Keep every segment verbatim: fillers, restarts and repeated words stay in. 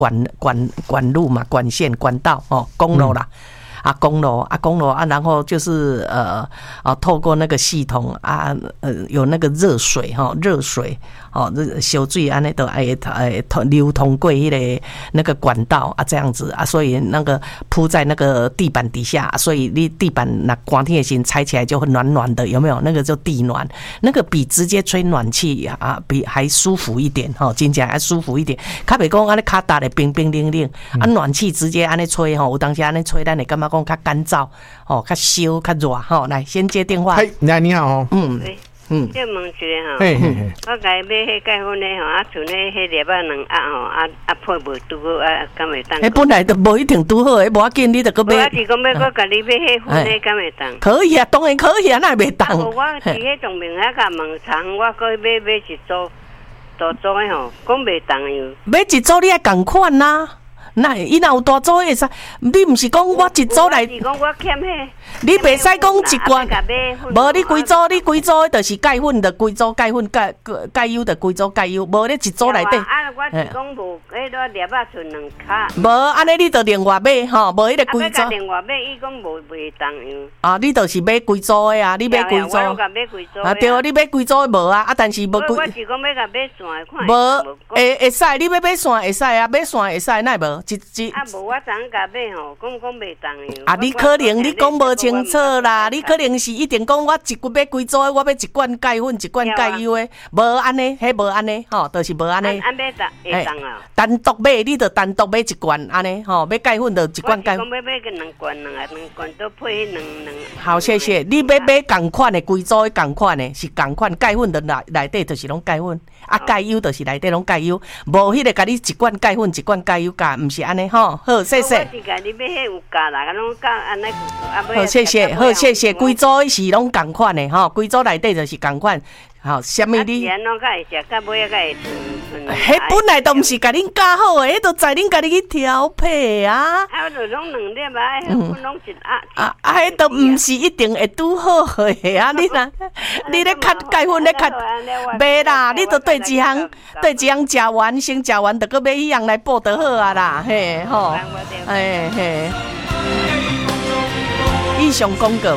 管管管路嘛，管线管道哦，公路啦。嗯啊，公路啊，公路啊，然后就是呃啊，透过那个系统啊，呃，有那个热水哈，热水哦，小水安尼都会诶流通过迄个那个管道啊，这样子啊，所以那个铺在那个地板底下，所以你地板那寒天的时候踩起来就会暖暖的，有没有？那个就地暖，那个比直接吹暖气啊，比还舒服一点哈，真正还舒服一点。较袂讲安尼卡打的冰冰冷冷，啊，暖气直接安尼吹吼，有当时安尼吹，咱会感觉讲较干燥，哦，较烧，较热吼。来，先接电话。 嘿，来你好哦。 嗯嗯。 这问一下吼， 嘿嘿嘿， 我家买迄结婚的吼，啊剩咧迄粒仔两鸭吼，啊啊配无拄好，啊敢会当？ 诶，本来就无一定拄好，诶，无要紧，你着搁买。 我是讲要搁家己买迄份的，敢会当？ 可以啊，当然可以啊，那袂当。 啊，我伫迄当面遐甲问长，我搁买买一组，大组的吼，讲袂当样。 买一组你爱共款呐。那伊若有大组会使，你毋是讲我一组来， 是讲我欠迄， 你袂使讲一罐，无你规组你规组就是钙粉的规组钙粉钙钙优的规组钙优，无你一组内底。 啊，我是讲无迄个粒仔剩两卡。 无安尼你着另外买吼，无迄个规组。 啊，另外买，伊讲无袂当样。 啊，你就是买规组的啊，你买规组。 我甲买规组。 啊对，你买规组的无啊，啊但是无规。 我是讲要甲买线的看。 无会会使，你要买线会使啊，买线会使，奈无？一一啊，无我昨甲买吼，讲讲袂当样。 啊，你可能你讲无清楚啦，你可能是一定讲我一罐买几组的，我要一罐钙粉，一罐钙优的，无安尼，迄无安尼，吼，就是无安尼。 安买当会当啊？ 单独买，你着单独买一罐安尼，吼，买钙粉着一罐钙。 我是讲要买个两罐两啊，两罐都配迄两两。 好，谢谢。你要买同款的规组的同款的，是同款钙粉的内内底就是拢钙粉，啊钙优就是内底拢钙优，无迄个甲你一罐钙粉一罐钙优价，毋是安尼吼。好，谢谢。 我是家己买迄有价啦，拢价安尼。 好，谢谢，好，谢谢。规组是拢同款的吼，规组内底就是同款。好，什么你？ 啊，拢甲会食，甲尾仔甲会存存。 迄本来都毋是甲恁教好诶，迄都在恁家己去调配啊。 啊，就拢两粒啊，迄份拢一鸭。 啊啊，迄都毋是一定会拄好诶啊！你若你咧较钙粉咧较，袂啦，你都对一项对一项食完，先食完，着搁买迄样来补就好啊啦，嘿吼，嘿嘿。以上广告。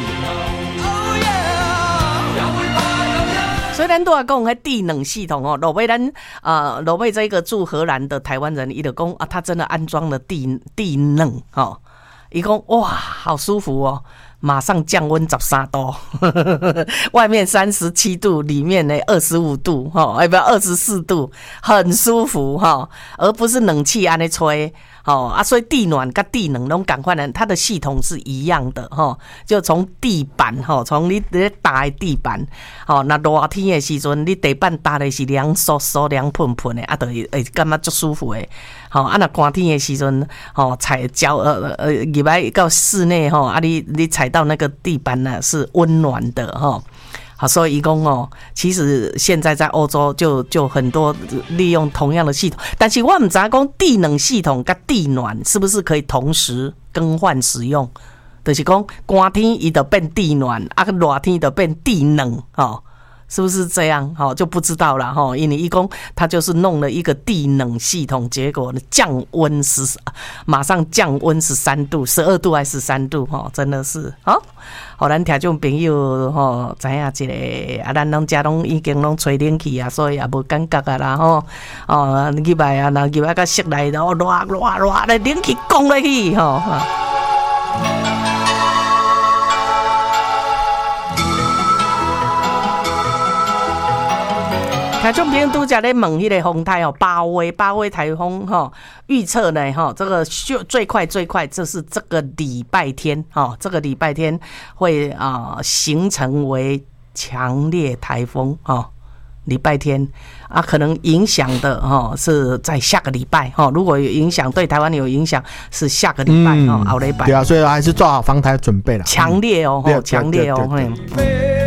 虽然都要讲迄地冷系统哦，落尾咱呃落尾这个住荷兰的台湾人，伊就讲啊，他真的安装了地地冷哦，伊讲哇，好舒服哦，马上降温十三度，外面三十七度，里面呢二十五度哈，哎不二十四度，很舒服哈，而不是冷气安尼吹。哦啊，所以地暖跟地冷拢同款的，它的系统是一样的哈、哦。就从地板哈，从你咧搭的地板，哦，那热天的时阵，你地板搭的是凉飕飕、凉喷喷的，啊，就会会感觉足舒服的。好、哦，啊，那寒天的时阵，哦，踩脚呃呃入来到室内哈、哦，啊，你你踩到那个地板呢是温暖的哈。哦好，所以一共哦，其实现在在欧洲就就很多利用同样的系统，但是我们知道讲地冷系统跟地暖是不是可以同时更换使用？就是讲寒天伊就变地暖，啊热天就变地冷哦。是不是这样？哈，就不知道了哈。因为一共他就是弄了一个地冷系统，结果呢降温十，马上降温十三度、十二度还是十三度哈，真的是好。好，咱听众朋友吼，知影一个啊，咱拢家拢已经拢吹冷气啊，所以也无感觉啊啦吼。哦，入来啊，然后入来甲室内哦，热热热咧，冷气降落去吼。听众朋友都在咧问迄个风台哦，八威八威台风哈，预测呢哈，这个最快最快，这是这个礼拜天哈，这个礼拜天会啊、呃、形成为强烈台风哈，礼拜天啊，可能影响的哈是在下个礼拜哈，如果有影响对台湾有影响是下个礼拜哈，后礼拜。 对啊，所以还是做好防台准备了。 强烈哦，强烈哦，嘿。